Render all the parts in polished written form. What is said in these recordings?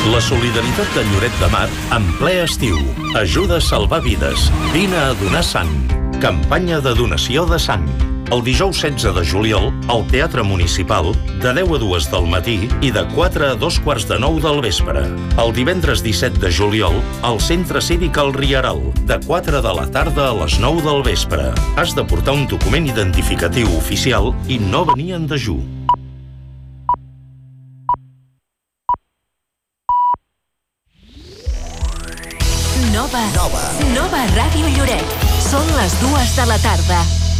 La solidaritat de Lloret de Mar en ple estiu. Ajuda a salvar vides. Vine a donar sang. Campanya de donació de sang. El dijous 16 de juliol, al Teatre Municipal, de 10 a 2 del matí i de 4 a 2:45 del vespre. El divendres 17 de juliol, al Centre Cívic El Rieral, de 4 de la tarda a les 9 del vespre. Has de portar un document identificatiu oficial i no venir en dejú. Nova Ràdio Lloret. Són les 2 de la tarda.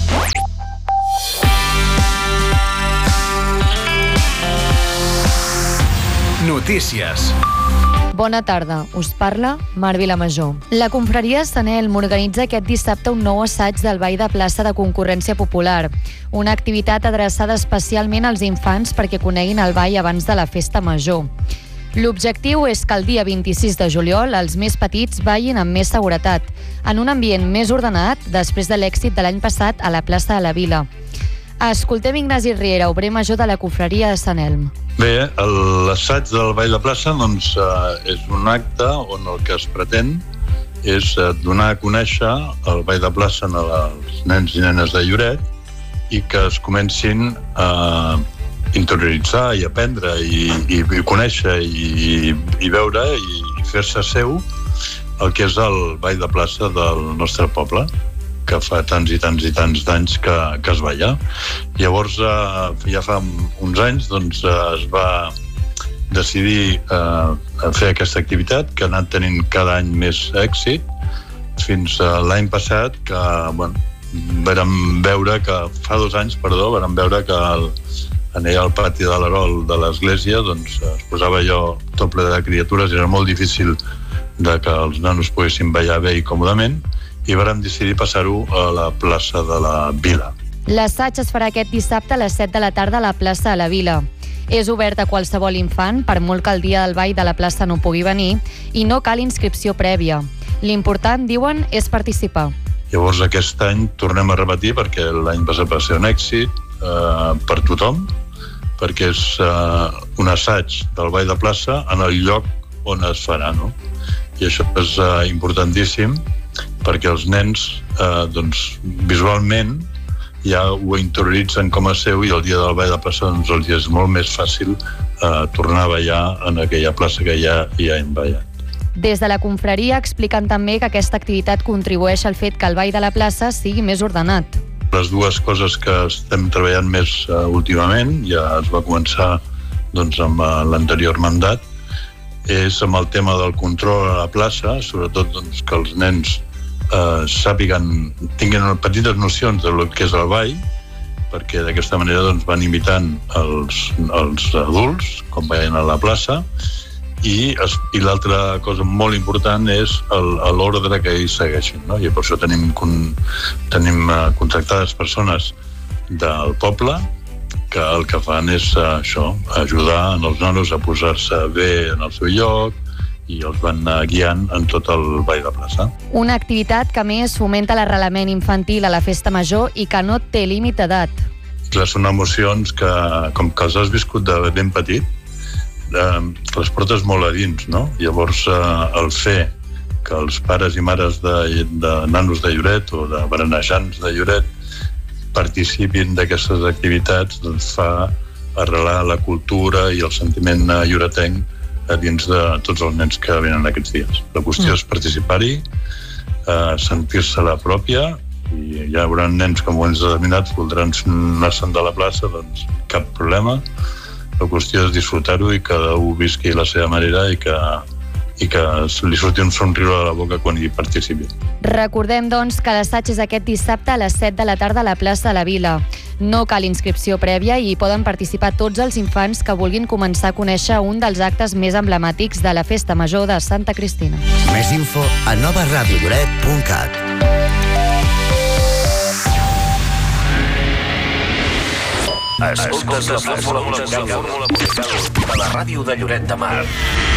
Notícies. Bona tarda, us parla Mar Vilamajor. La confraria de Sant Elm organitza aquest dissabte un nou assaig del ball de plaça de concurrència popular, una activitat adreçada especialment als infants perquè coneguin el ball abans de la festa major. L'objectiu és que el dia 26 de juliol els més petits ballin amb més seguretat, en un ambient més ordenat després de l'èxit de l'any passat a la plaça de la Vila. Escoltem Ignasi Riera, obrer major de la confraria de Sant Elm. Bé, l'assaig del ball de plaça és un acte on el que es pretén és donar a conèixer el ball de plaça als nens i nenes de Lloret i que es comencin a interioritzar i aprendre i conèixer i veure i fer-se seu el que és el ball de plaça del nostre poble, que fa tants i tants i tants d'anys que es balla. Llavors, ja fa uns anys, es va decidir fer aquesta activitat, que ha anat tenint cada any més èxit, fins l'any passat, que, vàrem veure que, fa 2 anys, vàrem veure que al pati de l'Arol de l'església es posava allò tot ple de criatures i era molt difícil que els nanos poguessin ballar bé i còmodament, i vàrem decidir passar-ho a la plaça de la Vila. L'assaig es farà aquest dissabte a les 7 de la tarda a la plaça de la Vila. És obert a qualsevol infant, per molt que el dia del ball de la plaça no pugui venir, i no cal inscripció prèvia. L'important, diuen, és participar. Llavors aquest any tornem a repetir, perquè l'any passat va ser un èxit per tothom, perquè és un assaig del ball de plaça en el lloc on es farà, no? I això és importantíssim, perquè els nens visualment ja ho interioritzen com a seu i el dia del ball de plaça els és molt més fàcil tornar a ballar en aquella plaça que ja hem ballat. Des de la confraria expliquen també que aquesta activitat contribueix al fet que el ball de la plaça sigui més ordenat. Les dues coses que estem treballant més últimament, ja es va començar amb l'anterior mandat, és amb el tema del control a la plaça, sobretot que els nens tinguin petites nocions del que és el ball, perquè d'aquesta manera van imitant els adults com ballen a la plaça, i l'altra cosa molt important és l'ordre que ells segueixin, no? I per això tenim contractades persones del poble que el que fan és això, ajudar els nanos a posar-se bé en el seu lloc i els van guiant en tot el ball de plaça. Una activitat que més fomenta l'arrelament infantil a la festa major i que no té límit d'edat. Clar, són emocions que, com que els has viscut de ben petit, les portes molt a dins, no? Llavors, el fer que els pares i mares de nanos de Lloret o de berenejants de Lloret participin d'aquestes activitats fa arrelar la cultura i el sentiment lloretenc a dins de tots els nens que venen aquests dies. La qüestió és participar-hi, sentir-se-la pròpia, i ja hi haurà nens que en moments determinats voldran anar-se'n de la plaça, doncs cap problema. La qüestió és disfrutar-ho i que cada un visqui la seva manera i que li surti un somriure a la boca quan hi participi. Recordem, doncs, que l'assaig és aquest dissabte a les 7 de la tarda a la plaça de la Vila. No cal inscripció prèvia i poden participar tots els infants que vulguin començar a conèixer un dels actes més emblemàtics de la Festa Major de Santa Cristina. Més info a novaradiolloret.cat. Escoltes la fórmula musical de la ràdio de Lloret de Mar.